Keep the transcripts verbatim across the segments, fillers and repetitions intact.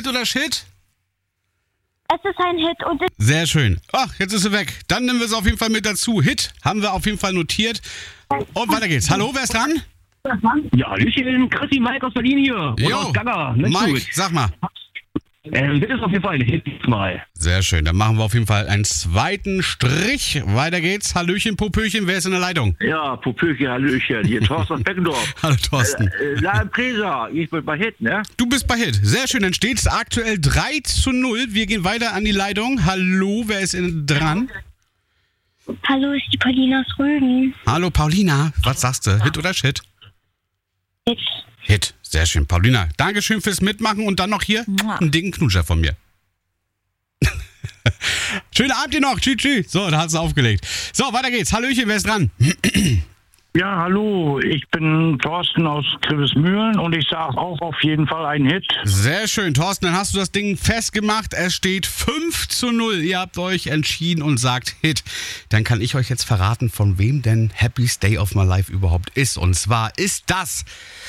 Hit oder Shit? Es ist ein Hit und ich Sehr schön. Ach, jetzt ist sie weg. Dann nehmen wir es auf jeden Fall mit dazu. Hit haben wir auf jeden Fall notiert. Und weiter geht's. Hallo, wer ist dran? Ja, Hallöchen, Chrissy, Mike aus Berlin hier. Und Jo, aus Gaga. Nicht Mike, gut. sag mal. Ähm, das ist auf jeden Fall ein Hit diesmal. Sehr schön, dann machen wir auf jeden Fall einen zweiten Strich. Weiter geht's. Hallöchen, Popöchen, wer ist in der Leitung? Ja, Popöchen, Hallöchen, hier Thorsten aus Beckendorf. Hallo, Thorsten. Äh, äh, La Presa, ich bin bei Hit, ne? Du bist bei Hit. Sehr schön, dann steht's aktuell drei zu null. Wir gehen weiter an die Leitung. Hallo, wer ist in, dran? Hallo, ist die Paulina aus Rügen. Hallo, Paulina. Was sagst du? Hit oder Shit? Hit. Hit. Sehr schön, Paulina. Dankeschön fürs Mitmachen und dann noch hier einen dicken Knutscher von mir. Schönen Abend dir noch. Tschüss, tschüss. So, da hat sie aufgelegt. So, weiter geht's. Hallöchen, wer ist dran? Ja, hallo, ich bin Thorsten aus Grevesmühlen und ich sage auch auf jeden Fall ein Hit. Sehr schön, Thorsten. Dann hast du das Ding festgemacht. Es steht fünf zu null. Ihr habt euch entschieden und sagt Hit. Dann kann ich euch jetzt verraten, von wem denn Happiest Day of My Life überhaupt ist. Und zwar ist das...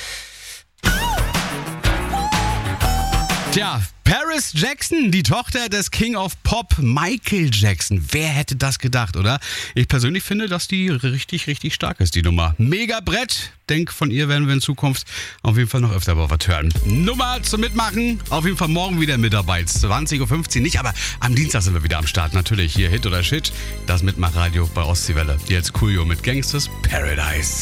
Tja, Paris Jackson, die Tochter des King of Pop, Michael Jackson. Wer hätte das gedacht, oder? Ich persönlich finde, dass die richtig, richtig stark ist, die Nummer. Mega Brett. Denk, von ihr werden wir in Zukunft auf jeden Fall noch öfter mal was hören. Nummer zum Mitmachen. Auf jeden Fall morgen wieder mit dabei. zwanzig Uhr fünfzehn nicht, aber am Dienstag sind wir wieder am Start. Natürlich hier Hit oder Shit. Das Mitmachradio bei Ostseewelle. Jetzt Coolio mit Gangsters Paradise.